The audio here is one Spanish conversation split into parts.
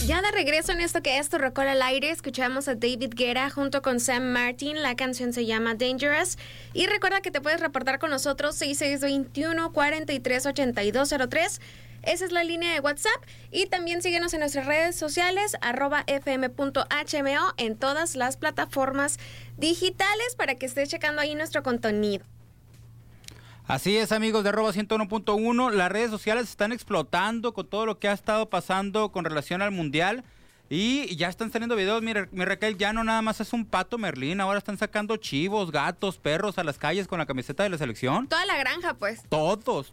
Ya de regreso en esto que es Tu Rocola al Aire, escuchamos a David Guetta junto con Sam Martin. La canción se llama Dangerous. Y recuerda que te puedes reportar con nosotros 6621-438203. Esa es la línea de WhatsApp. Y también síguenos en nuestras redes sociales, @fm.hmo, en todas las plataformas digitales para que estés checando ahí nuestro contenido. Así es, amigos de @101.1, las redes sociales están explotando con todo lo que ha estado pasando con relación al Mundial y ya están saliendo videos. Mira, mi Raquel, ya no nada más es un pato Merlín, ahora están sacando chivos, gatos, perros a las calles con la camiseta de la selección. Toda la granja, pues. Todos.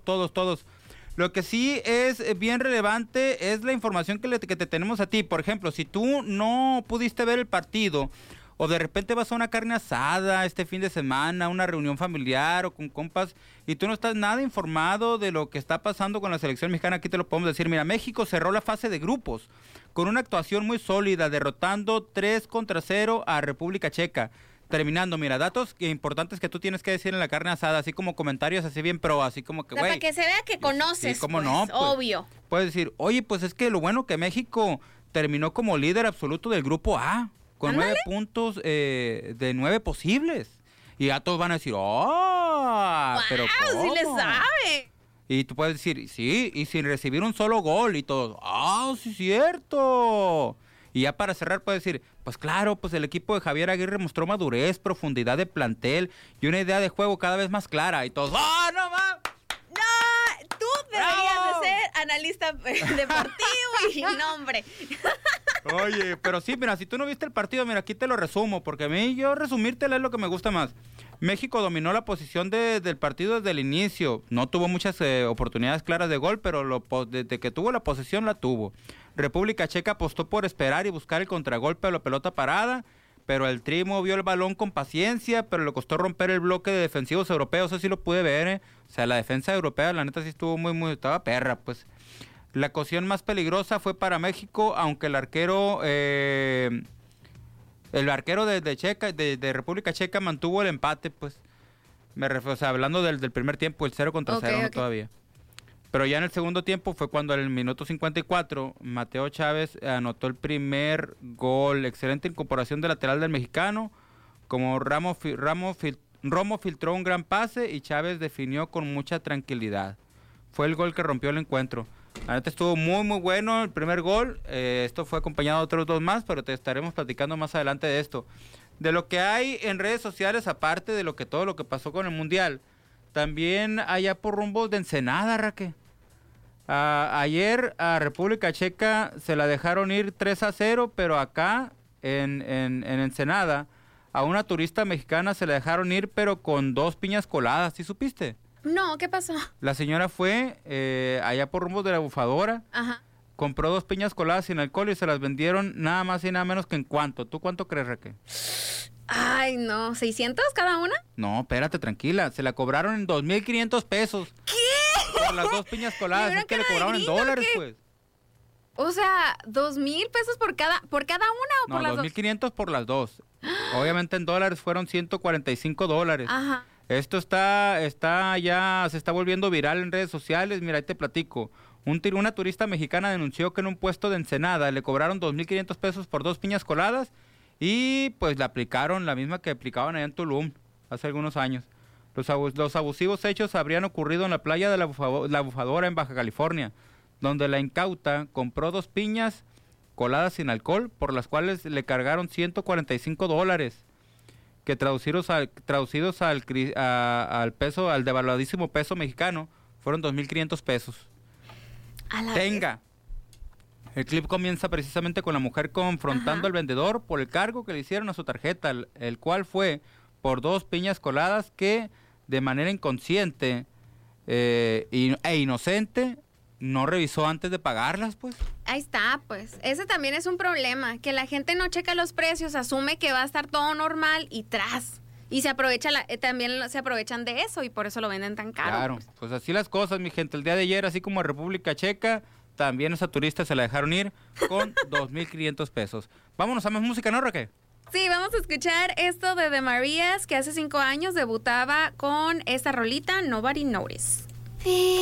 Lo que sí es bien relevante es la información que te tenemos a ti. Por ejemplo, si tú no pudiste ver el partido, o de repente vas a una carne asada este fin de semana, una reunión familiar o con compas, y tú no estás nada informado de lo que está pasando con la selección mexicana, aquí te lo podemos decir. Mira, México cerró la fase de grupos con una actuación muy sólida, derrotando 3-0 a República Checa. Terminando, mira, datos importantes que tú tienes que decir en la carne asada, así como comentarios así bien pro, así como que, güey. Para que se vea que conoces, sí, cómo pues, no, pues, obvio. Puedes decir, oye, pues es que lo bueno que México terminó como líder absoluto del grupo A, con 9 puntos de 9 posibles. Y ya todos van a decir, ¡oh! Wow, pero ¿cómo? ¡Sí le sabe! Y tú puedes decir, sí, y sin recibir un solo gol y todos, ¡ah, sí es cierto! Y ya para cerrar puedes decir, pues claro, pues el equipo de Javier Aguirre mostró madurez, profundidad de plantel y una idea de juego cada vez más clara. Y todos, ¡oh, no más! ¡No! Tú deberías de ser analista deportivo y nombre. Oye, pero sí, mira, si tú no viste el partido, mira, aquí te lo resumo, porque a mí yo resumírtelo es lo que me gusta más. México dominó la posición del partido desde el inicio. No tuvo muchas oportunidades claras de gol, pero desde que tuvo la posesión la tuvo. República Checa apostó por esperar y buscar el contragolpe a la pelota parada, pero el Tri movió el balón con paciencia, pero le costó romper el bloque de defensivos europeos. Eso sí lo pude ver, O sea, la defensa europea, la neta sí estuvo estaba perra, pues. La ocasión más peligrosa fue para México, aunque el arquero de República Checa mantuvo el empate, pues. O sea, hablando del primer tiempo, el 0-0 no todavía. Pero ya en el segundo tiempo fue cuando en el minuto 54 Mateo Chávez anotó el primer gol. Excelente incorporación de lateral del mexicano. Como Romo filtró un gran pase y Chávez definió con mucha tranquilidad. Fue el gol que rompió el encuentro. La neta estuvo muy bueno el primer gol. Esto fue acompañado de otros 2 más, pero te estaremos platicando más adelante de esto. De lo que hay en redes sociales, aparte de todo lo que pasó con el Mundial, también allá por rumbos de Ensenada, Raquel. Ayer a República Checa se la dejaron ir 3-0, pero acá en Ensenada a una turista mexicana se la dejaron ir, pero con 2 piñas coladas. ¿Sí supiste? No, ¿qué pasó? La señora fue allá por rumbos de la Bufadora. Ajá. Compró 2 piñas coladas sin alcohol y se las vendieron nada más y nada menos que en ¿cuánto? ¿Tú cuánto crees, Raquel? Ay, no, ¿600 cada una? No, espérate, tranquila. Se la cobraron en 2,500 pesos. ¿Qué? Por las 2 piñas coladas. Es que le cobraron en dólares, pues. O sea, 2,000 pesos por cada una o por las 2,500 por las 2. Obviamente en dólares fueron $145. Ajá. Esto está ya, se está volviendo viral en redes sociales. Mira, ahí te platico. Una turista mexicana denunció que en un puesto de Ensenada le cobraron 2,500 pesos por 2 piñas coladas y pues le aplicaron la misma que aplicaban allá en Tulum hace algunos años. Los abusivos hechos habrían ocurrido en la playa de la Bufadora en Baja California, donde la incauta compró 2 piñas coladas sin alcohol, por las cuales le cargaron $145, que traducidos al peso, al devaluadísimo peso mexicano, fueron 2,500 pesos. Tenga. El clip comienza precisamente con la mujer confrontando al vendedor por el cargo que le hicieron a su tarjeta, el cual fue por 2 piñas coladas que de manera inconsciente e inocente no revisó antes de pagarlas, pues. Ahí está, pues. Ese también es un problema, que la gente no checa los precios, asume que va a estar todo normal y tras. Y también se aprovechan de eso y por eso lo venden tan caro. Claro, pues así las cosas, mi gente. El día de ayer, así como a República Checa, también esa turista se la dejaron ir con 2,500 pesos. Vámonos a más música, ¿no, Raquel? Sí, vamos a escuchar esto de The Marías, que hace 5 años debutaba con esta rolita, Nobody Notice.